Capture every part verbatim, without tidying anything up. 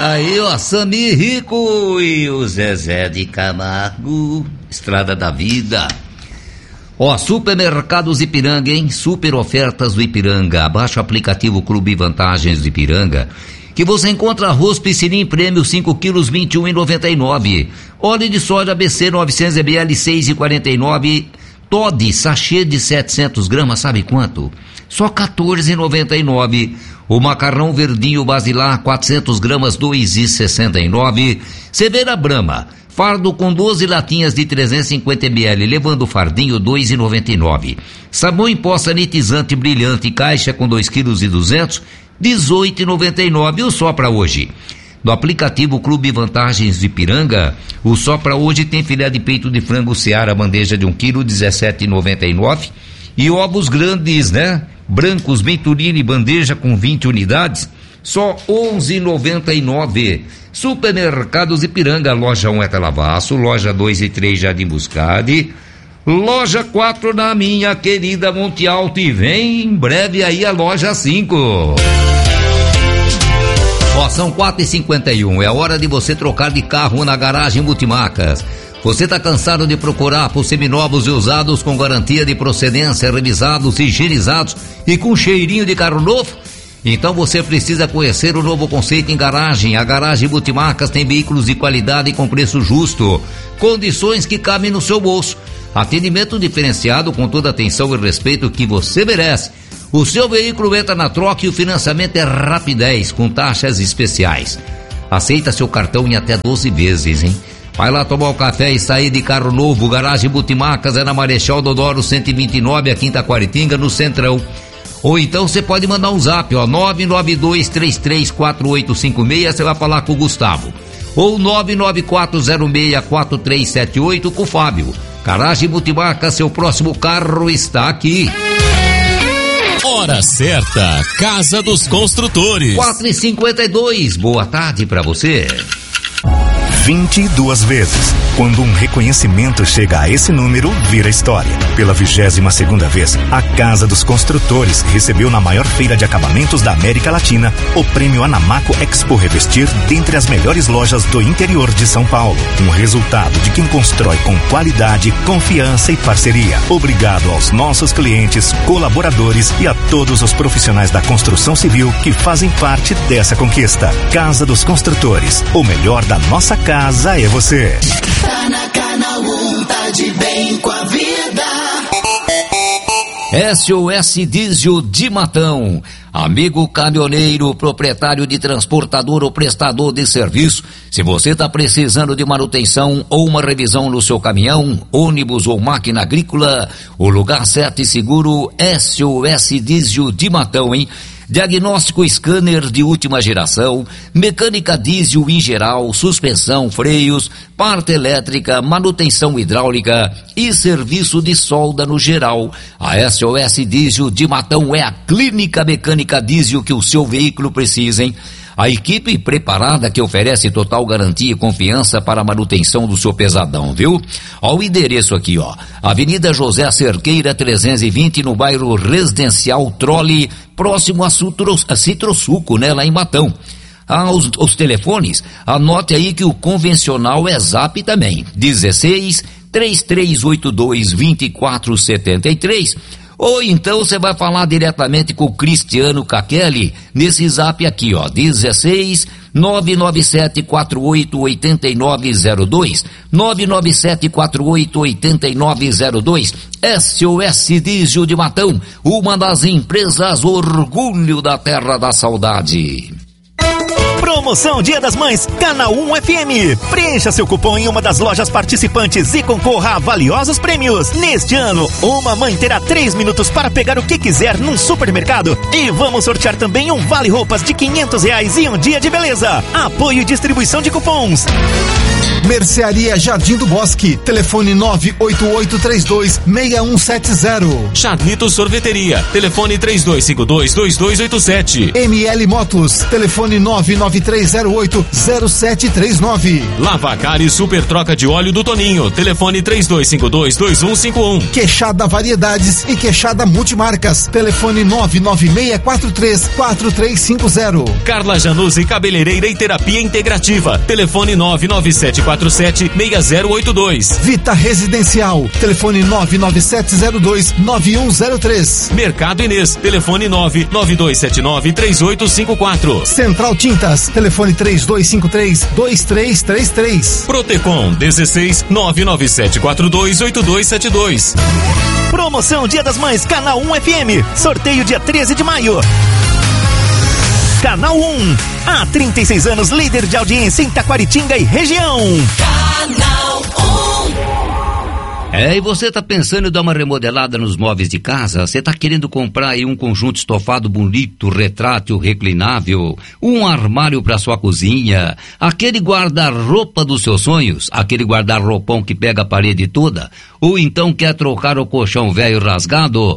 Aí, ó, Samir Rico e o Zezé de Camargo, Estrada da Vida. Ó, Supermercados Ipiranga, hein? Super ofertas do Ipiranga. Baixa o aplicativo Clube Vantagens do Ipiranga, que você encontra arroz Piscinim Prêmio cinco quilos, vinte e um reais e noventa e nove centavos. Óleo de soja B C novecentos mililitros, seis reais e quarenta e nove centavos. Toddy, sachê de setecentos gramas, sabe quanto? Só quatorze reais e noventa e nove centavos. O macarrão verdinho basilar, quatrocentos gramas, dois reais e sessenta e nove centavos. Cerveja Brahma, fardo com doze latinhas de trezentos e cinquenta mililitros, levando o fardinho, dois reais e noventa e nove centavos. Sabão em pó sanitizante brilhante, caixa com dois quilos e duzentos, dezoito reais e noventa e nove centavos. E o só para hoje? No aplicativo Clube Vantagens de Ipiranga, o só para hoje tem filé de peito de frango Seara, bandeja de um quilo, dezessete reais e noventa e nove centavos. E ovos grandes, né? Brancos Venturini, bandeja com vinte unidades, só onze reais e noventa e nove centavos. Supermercados Ipiranga, loja um é Telavaço, loja dois e três Jardim Buscade, loja quatro na minha querida Monte Alto, e vem em breve aí a loja cinco. Ó, são quatro e cinquenta e um, é hora de você trocar de carro na Garagem Multimarcas. Você tá cansado de procurar por seminovos e usados com garantia de procedência, revisados, higienizados e com cheirinho de carro novo? Então você precisa conhecer o novo conceito em garagem. A Garagem Multimarcas tem veículos de qualidade e com preço justo, condições que cabem no seu bolso, atendimento diferenciado com toda a atenção e respeito que você merece. O seu veículo entra na troca e o financiamento é rapidez, com taxas especiais. Aceita seu cartão em até doze vezes, hein? Vai lá tomar um café e sair de carro novo. Garagem Multimarcas é na Marechal Deodoro cento e vinte e nove, aqui em Taquaritinga, no Centrão. Ou então você pode mandar um zap, ó, nove nove dois, três três quatro oito cinco seis, você vai falar com o Gustavo. Ou nove nove quatro zero seis quatro três sete oito com o Fábio. Garagem Multimarcas, seu próximo carro está aqui. Hora certa, Casa dos Construtores. quatro e cinquenta e dois, boa tarde pra você. vinte e duas vezes. Quando um reconhecimento chega a esse número, vira história. Pela vigésima segunda vez, a Casa dos Construtores recebeu na maior feira de acabamentos da América Latina o prêmio Anamaco Expo Revestir, dentre as melhores lojas do interior de São Paulo. Um resultado de quem constrói com qualidade, confiança e parceria. Obrigado aos nossos clientes, colaboradores e a todos os profissionais da construção civil que fazem parte dessa conquista. Casa dos Construtores, o melhor da nossa casa é você. Tá na Canal um, tá de bem com a vida. S O S Diesel de Matão. Amigo caminhoneiro, proprietário de transportador ou prestador de serviço, se você está precisando de manutenção ou uma revisão no seu caminhão, ônibus ou máquina agrícola, o lugar certo e seguro, S O S Diesel de Matão, hein? Diagnóstico scanner de última geração, mecânica diesel em geral, suspensão, freios, parte elétrica, manutenção hidráulica e serviço de solda no geral. A S O S Diesel de Matão é a clínica mecânica diesel que o seu veículo precisa, hein? A equipe preparada que oferece total garantia e confiança para a manutenção do seu pesadão, viu? Ó, o endereço aqui, ó. Avenida José Cerqueira trezentos e vinte, no bairro Residencial Trole, próximo a, Sutro, a Citrosuco, né? Lá em Matão. Ah, os, os telefones, anote aí que o convencional é Zap também. dezesseis, três três oito dois, vinte e quatro setenta e três. Ou então você vai falar diretamente com o Cristiano Cachelli nesse zap aqui, ó, dezesseis, nove nove sete quatro oito oito nove zero dois, nove nove sete quatro oito oito nove zero dois. S O S Diesel de Matão, uma das empresas orgulho da terra da saudade. Promoção Dia das Mães, Canal um F M. Preencha seu cupom em uma das lojas participantes e concorra a valiosos prêmios. Neste ano, uma mãe terá três minutos para pegar o que quiser num supermercado. E vamos sortear também um vale-roupas de quinhentos reais e um dia de beleza. Apoio e distribuição de cupons. Mercearia Jardim do Bosque, telefone nove oito oito três dois seis um sete zero. Charlito Sorveteria, telefone três dois cinco dois dois dois oito sete. M L Motos, telefone nove nove três zero oito zero sete três nove. Lavacar e Super Troca de Óleo do Toninho, telefone três dois cinco dois dois um cinco um. Queixada Variedades e Queixada Multimarcas, telefone nove nove seis quatro três quatro três cinco zero. Carla Januzzi Cabeleireira e Terapia Integrativa, telefone nove nove sete quatro sete seis zero oito dois. Vita Residencial, telefone nove nove sete zero dois nove um zero três. Mercado Inês, telefone nove nove dois sete nove três oito cinco quatro. Central Tintas, telefone três dois cinco três dois três três três. Protecom dezesseis nove nove sete quatro dois oito dois sete dois. Promoção Dia das Mães Canal um F M. Sorteio dia treze de maio. Canal um, há trinta e seis anos líder de audiência em Taquaritinga e região. Canal um. É, e você tá pensando em dar uma remodelada nos móveis de casa? Você tá querendo comprar aí um conjunto estofado bonito, retrátil, reclinável, um armário para sua cozinha, aquele guarda-roupa dos seus sonhos, aquele guarda-roupão que pega a parede toda, ou então quer trocar o colchão velho rasgado?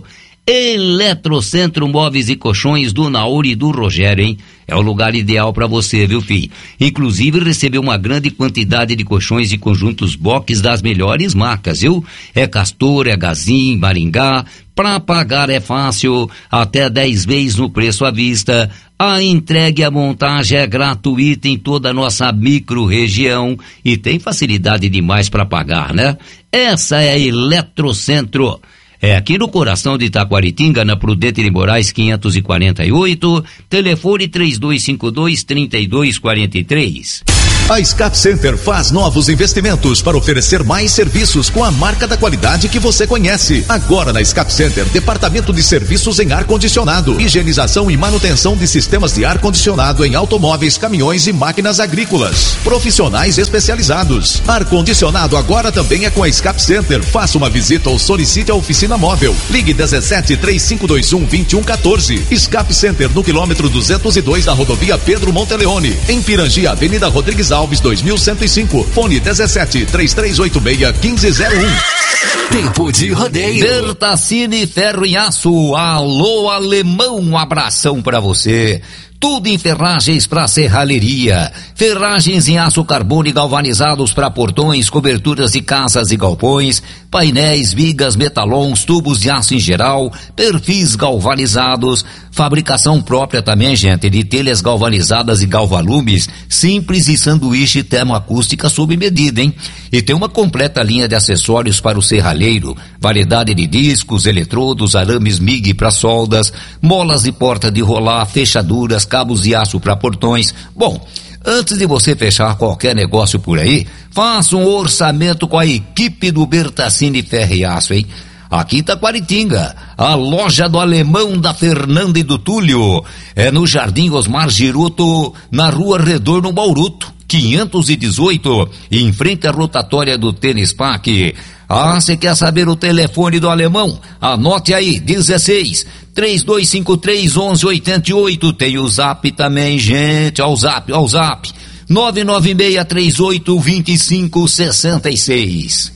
Eletrocentro Móveis e Colchões do Nauri e do Rogério, hein? É o lugar ideal para você, viu, filho? Inclusive, recebeu uma grande quantidade de colchões e conjuntos box das melhores marcas, viu? É Castor, é Gazin, Maringá. Pra pagar é fácil, até dez vezes no preço à vista. A entrega e a montagem é gratuita em toda a nossa micro-região e tem facilidade demais para pagar, né? Essa é a Eletrocentro. É aqui no coração de Taquaritinga, na Prudente de Moraes quinhentos e quarenta e oito, telefone três dois cinco dois três dois quatro três. A Scap Center faz novos investimentos para oferecer mais serviços com a marca da qualidade que você conhece. Agora na Scap Center, departamento de serviços em ar-condicionado, higienização e manutenção de sistemas de ar-condicionado em automóveis, caminhões e máquinas agrícolas. Profissionais especializados. Ar-condicionado agora também é com a Scap Center. Faça uma visita ou solicite a oficina móvel. Ligue dezessete, três cinco dois um, vinte e um quatorze. Scap Center no quilômetro duzentos e dois da rodovia Pedro Monteleone. Em Pirangi, Avenida Rodrigues Alves dois mil cento e cinco, fone dezessete, três três oito seis, um cinco zero um. Tempo de rodeio. Bertacini Ferro em Aço. Alô, alemão, um abração pra você. Tudo em ferragens para serralheria. Ferragens em aço carbono e galvanizados para portões, coberturas de casas e galpões, painéis, vigas, metalons, tubos de aço em geral, perfis galvanizados, fabricação própria também, gente, de telhas galvanizadas e galvalumes, simples e sanduíche termoacústica sob medida, hein? E tem uma completa linha de acessórios para o serralheiro, variedade de discos, eletrodos, arames M I G para soldas, molas de porta de rolar, fechaduras, cabos de aço para portões. Bom, antes de você fechar qualquer negócio por aí, faça um orçamento com a equipe do Bertacini Ferro e Aço, hein? Aqui em Taquaritinga, a loja do alemão da Fernanda e do Túlio, é no Jardim Osmar Giroto, na Rua Redondo Bauruto, quinhentos e dezoito, em frente à rotatória do Tênis Parque. Ah, você quer saber o telefone do alemão? Anote aí, dezesseis, três dois cinco três, onze oitenta e oito. Tem o zap também, gente, ó o zap, ó o zap. nove nove seis três oito, dois cinco seis seis.